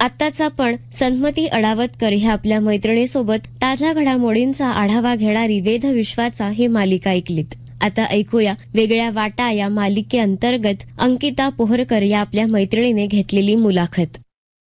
आत्ताच आपण सन्मती अडावतकर ह्या आपल्या मैत्रिणीसोबत ताज्या घडामोडींचा आढावा घेणारी वेध विश्वाचा ही मालिका ऐकलीत. आता ऐकूया वेगळ्या वाटा या मालिकेअंतर्गत अंकिता पोहरकर या आपल्या मैत्रिणीने घेतलेली मुलाखत.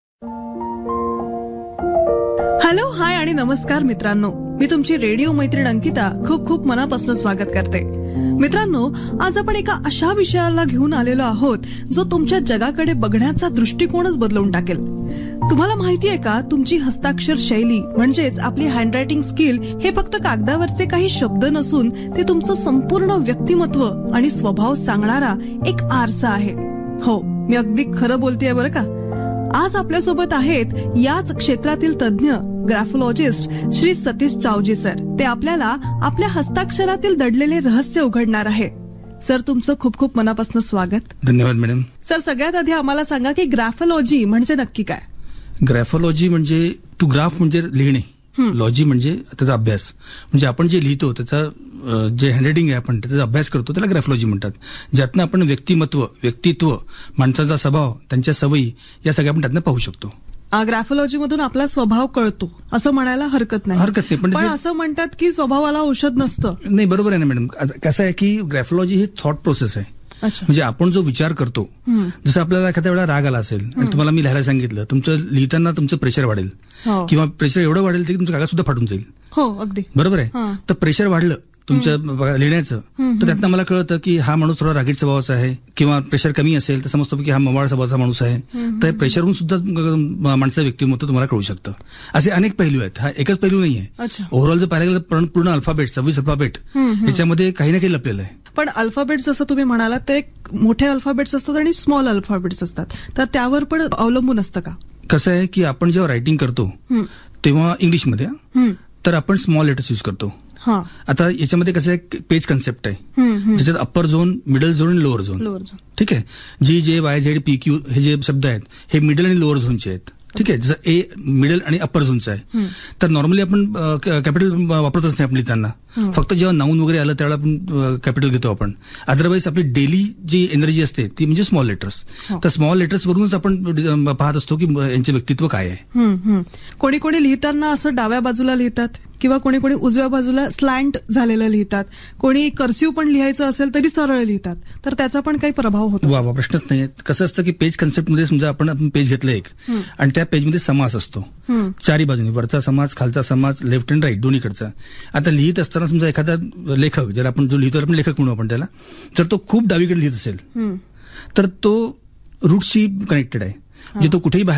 हॅलो, हाय आणि नमस्कार मित्रांनो. मी तुमची रेडिओ मैत्रीण अंकिता खूप खूप मनापासून स्वागत करते. मित्रांनो, आज आपण एका अशा विषयाला घेऊन आलेलो आहोत जो तुमच्या जगाकडे बघण्याचा दृष्टिकोनच बदलून टाकेल. तुम्हाला माहितीये का, तुमची हस्ताक्षर शैली म्हणजेच आपली हँडरायटिंग स्किल हे फक्त कागदावरचे काही शब्द नसून ते तुमचं संपूर्ण व्यक्तिमत्व आणि स्वभाव सांगणारा एक आरसा आहे. हो, मी अगदी खरं बोलतेय बरं का. आज आपल्यासोबत आहेत याच क्षेत्रातील तज्ञ ग्राफोलॉजिस्ट श्री सतीश चावजी सर. ते आपल्याला आपल्या हस्ताक्षरातील दडलेले रहस्य उघडणार आहे. सर, तुमचं खूप खूप मनापासून स्वागत. धन्यवाद मॅडम. सर, सगळ्यात आधी आम्हाला सांगा की ग्राफोलॉजी म्हणजे नक्की काय? ग्राफोलॉजी म्हणजे टू ग्राफ म्हणजे लिहिणे, लॉजी म्हणजे त्याचा अभ्यास. म्हणजे आपण जे लिहितो त्याचा जे हँडरायटिंग आहे आपण त्याचा अभ्यास करतो त्याला ग्राफोलॉजी म्हणतात. ज्यातनं आपण व्यक्तित्व, माणसाचा स्वभाव, त्यांच्या सवयी या सगळ्या आपण त्यातनं पाहू शकतो. ग्राफोलॉजी मधून आपला स्वभाव कळतो असं म्हणायला हरकत नाही. पण असं म्हणतात की स्वभावाला औषध नसतं. नाही, बरोबर आहे ना मॅडम. कसं आहे की ग्राफोलॉजी ही थॉट प्रोसेस आहे. म्हणजे आपण जो विचार करतो, जसं आपल्याला एखाद्या वेळा राग आला असेल आणि तुम्हाला मी लिहायला सांगितलं, तुमचं लिहिताना तुमचं प्रेशर वाढेल किंवा प्रेशर एवढं वाढेल की तुमचा कागद सुद्धा फाटून जाईल. हो, अगदी बरोबर आहे. तर प्रेशर वाढलं तुमच्या लिहिण्याचं, तर त्यातनं मला कळतं की हा माणूस थोडा रागीट स्वभावाचा आहे. किंवा प्रेशर कमी असेल तर समजतो की हा मवाळ स्वभावाचा माणूस आहे. तर प्रेशरवरून सुद्धा माणसाचं व्यक्तिमत्व तुम्हाला कळू शकतं. असे अनेक पैलू आहेत. हा एकच पैलू नाहीये. ओव्हरऑल जर पाहायला गेलं पूर्ण अल्फाबेट 26 अल्फाबेट याच्यामध्ये काही ना काही लपलेलं आहे. पण अल्फाबेट जसं तुम्ही म्हणालात ते मोठे अल्फाबेट्स असतात आणि स्मॉल अल्फाबेट्स असतात, तर त्यावर पण अवलंबून असतं का? कसं आहे की आपण जेव्हा रायटिंग करतो तेव्हा इंग्लिशमध्ये तर आपण स्मॉल लेटर्स यूज करतो. आता याच्यामध्ये कसं आहे, पेज कन्सेप्ट आहे ज्याच्यात अप्पर झोन, मिडल झोन आणि लोअर झोन. ठीक आहे. जी, जे, वाय, झेड, पी, क्यू हे जे शब्द आहेत हे मिडल आणि लोअर झोनचे आहेत. ठीक आहे. जसं ए मिडल आणि अप्पर झोनचं आहे. तर नॉर्मली आपण कॅपिटल वापरतच नाही आपण लिहिताना. फक्त जेव्हा नाऊन वगैरे आलं त्यावेळेला आपण कॅपिटल घेतो आपण. अदरवाईज आपली डेली जी एनर्जी असते ती म्हणजे स्मॉल लेटर्स. तर स्मॉल लेटर्स वरूनच आपण पाहत असतो की यांचे व्यक्तित्व काय आहे. कोणी कोणी लिहिताना असं डाव्या बाजूला लिहितात किंवा कोणी कोणी उजव्या बाजूला स्लँट झालेलं लिहितात. कोणी कर्सिव्ह पण लिहायचं असेल तरी सरळ लिहितात. तर त्याचा पण काही प्रभाव होतो? वा, प्रश्नच नाही. कसं असतं की पेज कन्सेप्टमध्ये समजा आपण पेज घेतलं एक आणि त्या पेजमध्ये समास असतो चारी बाजूने, वरचा समाज, खालचा समाज, लेफ्ट अँड राईट दोन्हीकडचा. आता लिहित असताना समजा एखादा लेखक, ज्याला आपण जो लिहितो आपण लेखक म्हणू आपण त्याला, जर तो खूप डावीकडे लिहित असेल तर तो रूटशी कनेक्टेड आहे. म्हणजे तो कुठेही बाहेर